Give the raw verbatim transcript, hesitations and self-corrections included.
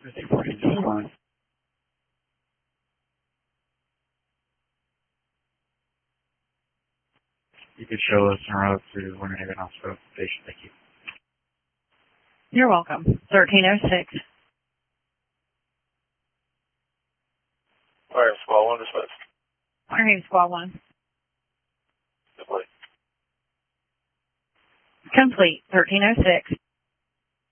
fifty forty, just fine. You could show us en route to Winter Hospital Station. Thank you. You're welcome. thirteen oh six. Fire Squad one, dispatch. Fire Haven Squad one. Complete. Complete. thirteen oh six.